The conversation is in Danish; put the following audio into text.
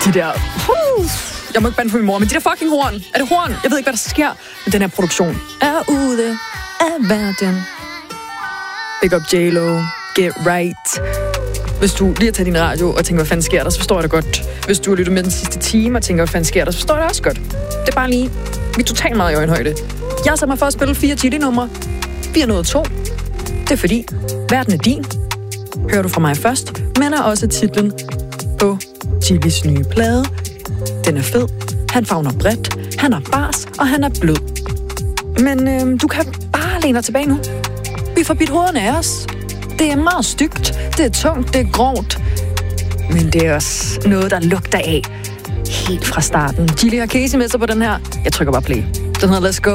de der... Jeg må ikke bande for min mor, men de der fucking horn. Er det horn? Jeg ved ikke, hvad der sker. Men den her produktion er ude af verden. Big up J-Lo. Get right. Hvis du lige har taget din radio og tænker, hvad fanden sker der, så forstår jeg det godt. Hvis du har lyttet med den sidste time og tænker, hvad fanden sker der, så forstår jeg det også godt. Det er bare lige... Vi er totalt meget i øjenhøjde. Jeg har sat mig for at spille 4 Chili-numre. Vi har nået 2. Det er fordi, verden er din. Hører du fra mig først, men er også titlen på Chilis nye plade. Den er fed. Han favner bredt. Han er bars, og han er blød. Men du kan bare læne dig tilbage nu. Vi får bidt hovederne af os. Det er meget stygt. Det er tungt. Det er grovt. Men det er også noget, der lugter af helt fra starten. Chili og Casey med sig på den her. Jeg trykker bare play. Den hedder Let's Go.